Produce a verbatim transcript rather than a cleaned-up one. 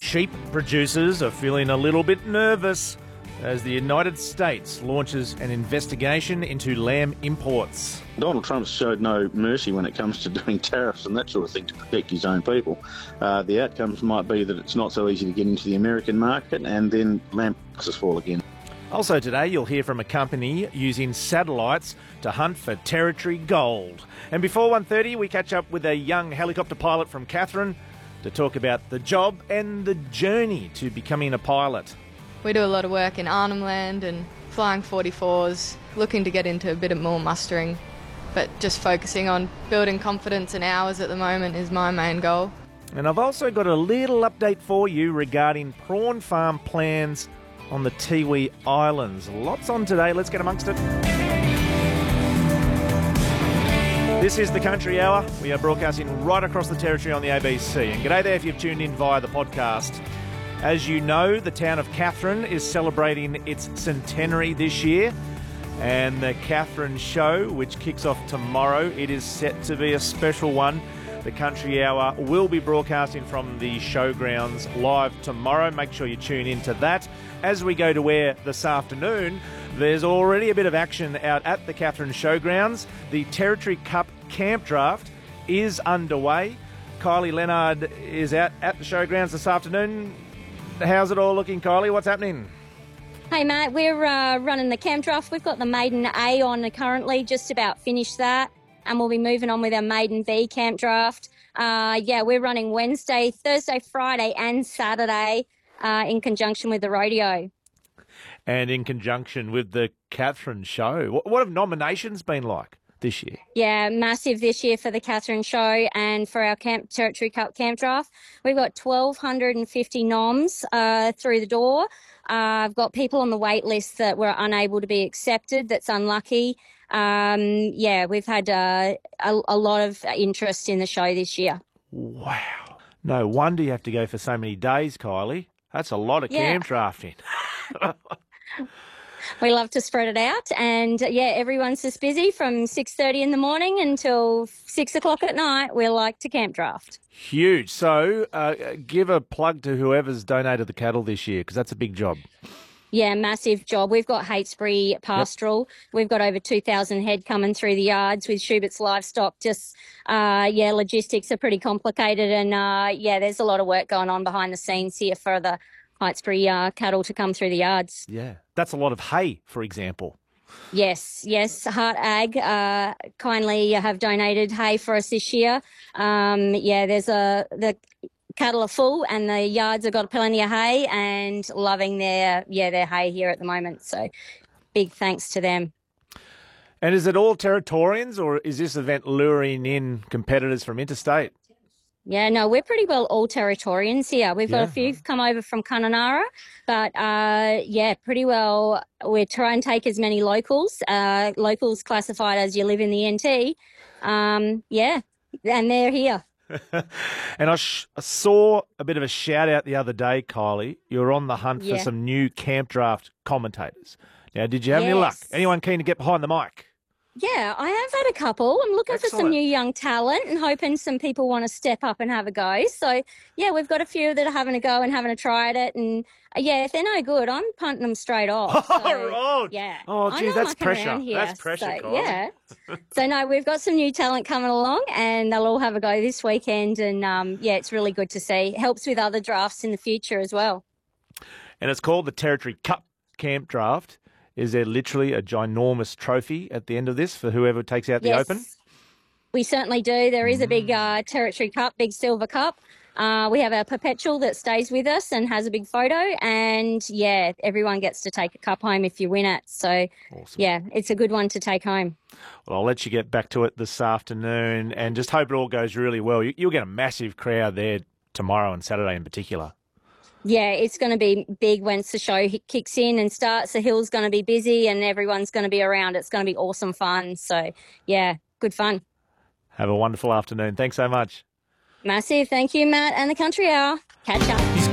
sheep producers are feeling a little bit nervous as the United States launches an investigation into lamb imports. Donald Trump showed no mercy when it comes to doing tariffs and that sort of thing to protect his own people. Uh, the outcomes might be that it's not so easy to get into the American market, and then lamb prices fall again. Also today, you'll hear from a company using satellites to hunt for territory gold. And before one thirty, we catch up with a young helicopter pilot from Katherine to talk about the job and the journey to becoming a pilot. We do a lot of work in Arnhem Land and flying forty-fours, looking to get into a bit of more mustering, but just focusing on building confidence and hours at the moment is my main goal. And I've also got a little update for you regarding prawn farm plans on the Tiwi Islands. Lots on today. Let's get amongst it. This is the Country Hour. We are broadcasting right across the territory on the A B C. And g'day there if you've tuned in via the podcast. As you know, the town of Katherine is celebrating its centenary this year. And the Katherine Show, which kicks off tomorrow, it is set to be a special one. The Country Hour will be broadcasting from the showgrounds live tomorrow. Make sure you tune into that. As we go to air this afternoon, there's already a bit of action out at the Katherine Showgrounds. The Territory Cup Camp Draft is underway. Kylie Leonard is out at the showgrounds this afternoon. How's it all looking, Kylie? What's happening? Hey, Matt, we're uh, running the camp draft. We've got the Maiden A on currently, just about finished that. And we'll be moving on with our Maiden B camp draft. Uh, yeah, we're running Wednesday, Thursday, Friday and Saturday uh, in conjunction with the rodeo. And in conjunction with the Katherine Show. What, what have nominations been like this year? Yeah, massive this year for the Katherine Show and for our Camp Territory Cup camp draft. We've got one thousand two hundred fifty noms uh, through the door. Uh, I've got people on the wait list that were unable to be accepted, that's unlucky. Um, yeah, we've had uh, a, a lot of interest in the show this year. Wow. No wonder you have to go for so many days, Kylie. That's a lot of yeah. camp drafting. We love to spread it out, and yeah, everyone's just busy from six thirty in the morning until six o'clock at night. We like to camp draft. Huge. So uh, give a plug to whoever's donated the cattle this year, because that's a big job. Yeah, massive job. We've got Heytesbury Pastoral. Yep. We've got over two thousand head coming through the yards with Schubert's Livestock. Just, uh, yeah, logistics are pretty complicated, and uh, yeah, there's a lot of work going on behind the scenes here for the Heytesbury uh, cattle to come through the yards. Yeah, that's a lot of hay, for example. Yes, yes. Heart Ag uh, kindly have donated hay for us this year. Um, yeah, there's a the cattle are full and the yards have got plenty of hay and loving their yeah their hay here at the moment. So big thanks to them. And is it all Territorians, or is this event luring in competitors from interstate? Yeah, no, we're pretty well all Territorians here. We've got yeah. a few come over from Kununurra, but uh, yeah, pretty well we're trying to take as many locals, uh, locals classified as you live in the N T. Um, yeah, and they're here. And I, sh- I saw a bit of a shout out the other day, Kylie. You're on the hunt yeah. for some new camp draft commentators. Now, did you have yes. any luck? Anyone keen to get behind the mic? Yeah, I have had a couple. I'm looking Excellent. for some new young talent and hoping some people want to step up and have a go. So, yeah, we've got a few that are having a go and having a try at it. And, uh, yeah, if they're no good, I'm punting them straight off. So, oh, yeah. Oh, geez, that's pressure. Here, that's pressure, so, Kylie. Yeah. So, no, we've got some new talent coming along and they'll all have a go this weekend. And, um, yeah, it's really good to see. It helps with other drafts in the future as well. And it's called the Territory Cup Camp Draft. Is there literally a ginormous trophy at the end of this for whoever takes out the yes, Open? We certainly do. There is a big uh, Territory Cup, big silver cup. Uh, we have a perpetual that stays with us and has a big photo. And, yeah, everyone gets to take a cup home if you win it. So, awesome. Yeah, it's a good one to take home. Well, I'll let you get back to it this afternoon and just hope it all goes really well. You'll get a massive crowd there tomorrow and Saturday in particular. Yeah, it's going to be big once the show kicks in and starts. The hill's going to be busy and everyone's going to be around. It's going to be awesome fun. So, yeah, good fun. Have a wonderful afternoon. Thanks so much. Massive. Thank you, Matt, and the Country Hour. Catch up.